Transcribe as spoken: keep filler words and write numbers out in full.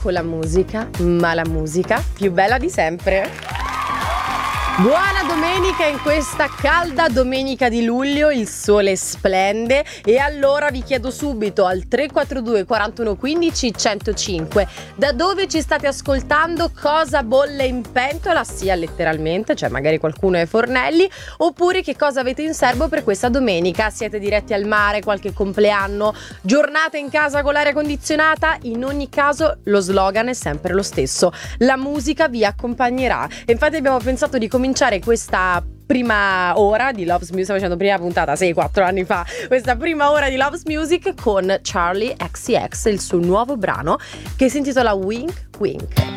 con la musica, ma la musica più bella di sempre. Buona domenica in questa calda domenica di luglio, il sole splende e allora vi chiedo subito al tre quattro due quarantuno quindici centocinque da dove ci state ascoltando, cosa bolle in pentola, sia letteralmente, cioè magari qualcuno è ai fornelli, oppure che cosa avete in serbo per questa domenica. Siete diretti al mare, qualche compleanno, giornata in casa con l'aria condizionata? In ogni caso lo slogan è sempre lo stesso: la musica vi accompagnerà. E infatti abbiamo pensato di cominciare questa prima ora di Loves Music, stavo facendo prima puntata sei quattro anni fa, questa prima ora di Loves Music con Charli X C X, il suo nuovo brano che si intitola Wink Wink.